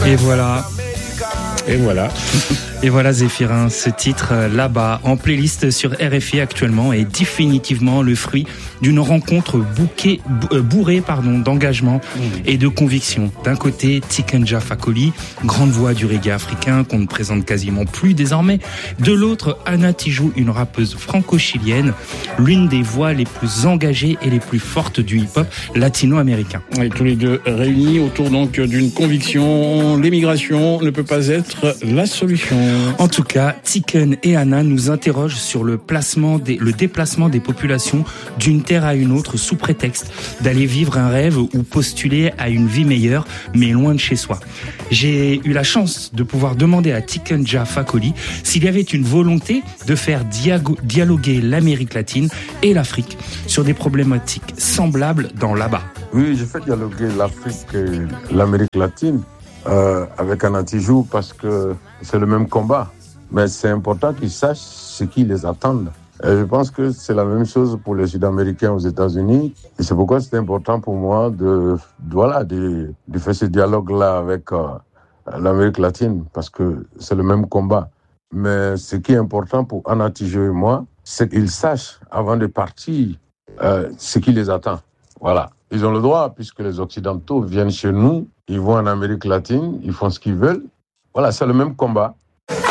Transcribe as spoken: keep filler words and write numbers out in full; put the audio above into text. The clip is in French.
Et voilà. Et voilà. Et voilà Zéphirin, ce titre euh, là-bas, en playlist sur R F I actuellement, est définitivement le fruit d'une rencontre bouquet, euh, bourrée pardon, d'engagement mmh. et de conviction. D'un côté, Tiken Jah Fakoly, grande voix du reggae africain qu'on ne présente quasiment plus désormais. De l'autre, Anna Tijoux, une rappeuse franco-chilienne, l'une des voix les plus engagées et les plus fortes du hip-hop latino-américain. Et tous les deux réunis autour donc d'une conviction, l'émigration ne peut pas être la solution. En tout cas, Tiken et Anna nous interrogent sur le placement des, le déplacement des populations d'une terre à une autre sous prétexte d'aller vivre un rêve ou postuler à une vie meilleure, mais loin de chez soi. J'ai eu la chance de pouvoir demander à Tiken Jah Fakoly s'il y avait une volonté de faire diago- dialoguer l'Amérique latine et l'Afrique sur des problématiques semblables dans là-bas. Oui, je fais dialoguer l'Afrique et l'Amérique latine euh, avec Anna Tijoux parce que c'est le même combat. Mais c'est important qu'ils sachent ce qui les attend. Et je pense que c'est la même chose pour les Sud-Américains aux États-Unis. Et c'est pourquoi c'est important pour moi de, de voilà, de, de faire ce dialogue-là avec euh, l'Amérique latine parce que c'est le même combat. Mais ce qui est important pour Anna Tijoux et moi, c'est qu'ils sachent avant de partir euh, ce qui les attend. Voilà. Ils ont le droit, puisque les Occidentaux viennent chez nous, ils vont en Amérique latine, ils font ce qu'ils veulent. Voilà, c'est le même combat.